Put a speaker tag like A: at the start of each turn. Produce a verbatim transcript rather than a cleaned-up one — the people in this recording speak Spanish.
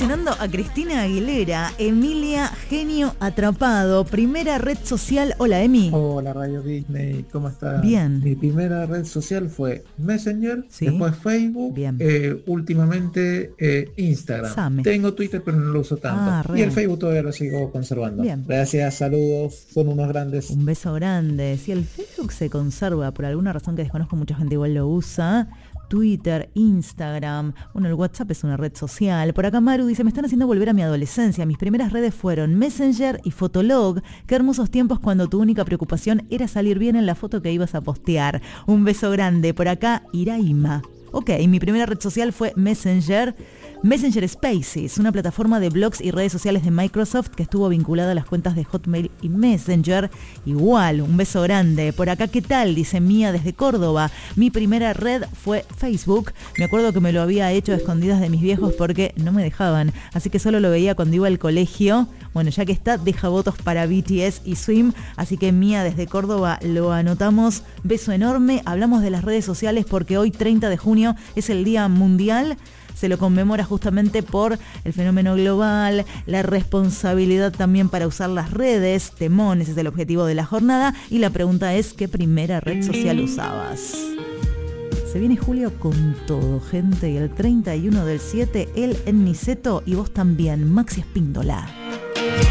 A: mencionando a Cristina Aguilera. Emilia, genio atrapado. Primera red social. Hola, Emi.
B: Hola, Radio Disney. ¿Cómo estás?
A: Bien.
B: Mi primera red social fue Messenger,
A: ¿Sí?
B: Después Facebook,
A: Bien.
B: Eh, últimamente eh, Instagram.
A: Same.
B: Tengo Twitter, pero no lo uso tanto.
A: Ah, re.
B: Y el Facebook todavía lo sigo conservando.
A: Bien.
B: Gracias, saludos, son unos grandes.
A: Un beso grande. Si el Facebook se conserva, por alguna razón que desconozco, mucha gente igual lo usa. Twitter, Instagram, bueno, el WhatsApp es una red social. Por acá Maru dice, me están haciendo volver a mi adolescencia. Mis primeras redes fueron Messenger y Fotolog. Qué hermosos tiempos cuando tu única preocupación era salir bien en la foto que ibas a postear. Un beso grande. Por acá, Iraima. Ok, mi primera red social fue Messenger. Messenger Spaces, una plataforma de blogs y redes sociales de Microsoft que estuvo vinculada a las cuentas de Hotmail y Messenger. Igual, un beso grande. Por acá, ¿qué tal? Dice Mía desde Córdoba. Mi primera red fue Facebook. Me acuerdo que me lo había hecho a escondidas de mis viejos porque no me dejaban. Así que solo lo veía cuando iba al colegio. Bueno, ya que está, deja votos para B T S y Swim. Así que Mía desde Córdoba lo anotamos. Beso enorme. Hablamos de las redes sociales porque hoy, treinta de junio, es el Día Mundial. Se lo conmemora justamente por el fenómeno global, la responsabilidad también para usar las redes, temón, ese es el objetivo de la jornada. Y la pregunta es, ¿qué primera red social usabas? Se viene julio con todo, gente, y el treinta y uno del siete, él en Niceto y vos también, Maxi Espíndola.